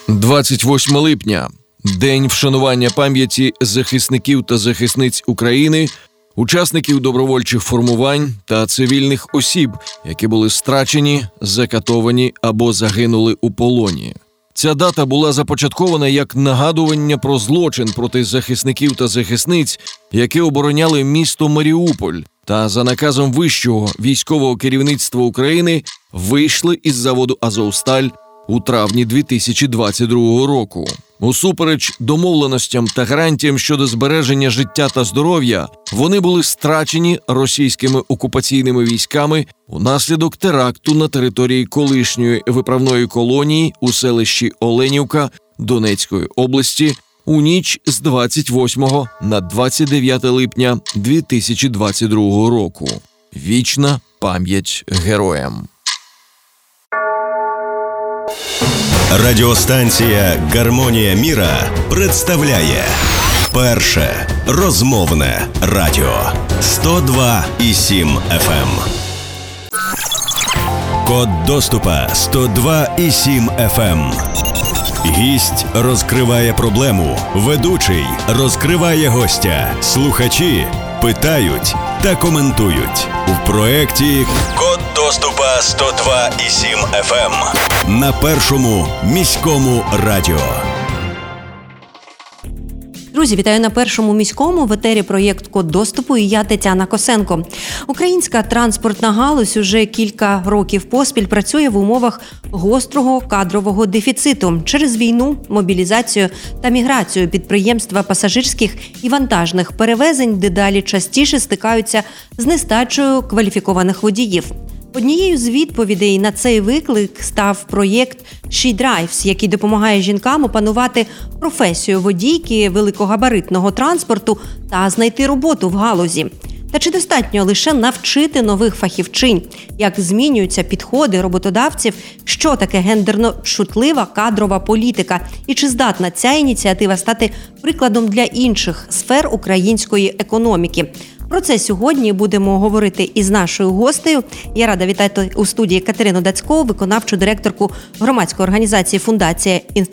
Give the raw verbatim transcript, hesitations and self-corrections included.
двадцять восьме липня – день вшанування пам'яті захисників та захисниць України, учасників добровольчих формувань та цивільних осіб, які були страчені, закатовані або загинули у полоні. Ця дата була започаткована як нагадування про злочин проти захисників та захисниць, які обороняли місто Маріуполь, та за наказом вищого військового керівництва України вийшли із заводу «Азовсталь» у травні дві тисячі двадцять другого року. Усупереч домовленостям та гарантіям щодо збереження життя та здоров'я, вони були страчені російськими окупаційними військами унаслідок теракту на території колишньої виправної колонії у селищі Оленівка Донецької області у ніч з двадцять восьмого на двадцять дев'яте липня дві тисячі двадцять другого року. Вічна пам'ять героям. Радіостанція «Гармонія міра» представляє перше розмовне радіо сто два і сім еф ем. Код доступа сто два і сім еф ем. Гість розкриває проблему, ведучий розкриває гостя, слухачі питають та коментують. У проєкті «Код доступа сто два і сім еф ем» на першому міському радіо. Друзі, вітаю на першому міському, в етері проєкт «Код доступу» і я, Тетяна Косенко. Українська транспортна галузь уже кілька років поспіль працює в умовах гострого кадрового дефіциту. Через війну, мобілізацію та міграцію підприємства пасажирських і вантажних перевезень дедалі частіше стикаються з нестачею кваліфікованих водіїв. Однією з відповідей на цей виклик став проєкт «She Drives», який допомагає жінкам опанувати професію водійки великогабаритного транспорту та знайти роботу в галузі. Та чи достатньо лише навчити нових фахівчинь, як змінюються підходи роботодавців, що таке гендерно-чутлива кадрова політика і чи здатна ця ініціатива стати прикладом для інших сфер української економіки? Про це сьогодні будемо говорити із нашою гостею. Я рада вітати у студії Катерину Дацькову, виконавчу директорку громадської організації «Фундація Інститут